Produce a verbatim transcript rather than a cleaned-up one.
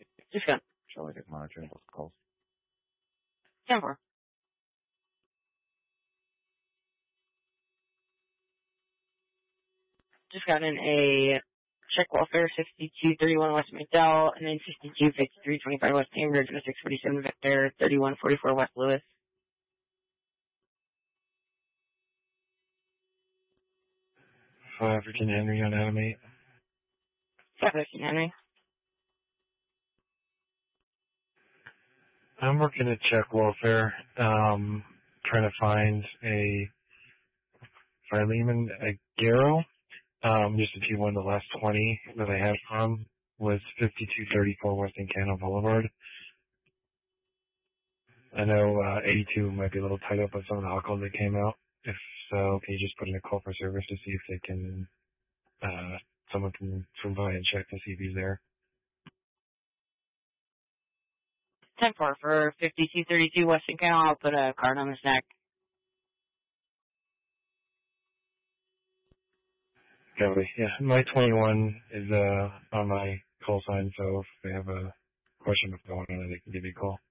Just got Shall I get monitoring those calls? ten four. Just got in a check welfare sixty-two thirty-one West McDowell, and then sixty-two fifty-three twenty-five West Cambridge, and a six forty-seven Victor, thirty-one forty-four West Lewis. five Virginia Henry on Adam eight. five fifteen Henry. I'm working at check welfare, um, trying to find a Philemon Aguero. Um, just to see one of the last twenty that I had from was fifty-two thirty-four West Encana Boulevard. I know uh, eighty-two might be a little tight up with some of the alcohol that came out. If so, can you just put in a call for service to see if they can, uh, someone can swing by and check to see if he's there? ten four for fifty-two thirty-two West Encana. I'll put a card on his neck. Copy. Yeah, my twenty-one is uh, on my call sign, so if they have a question what's going on, they can give you a call.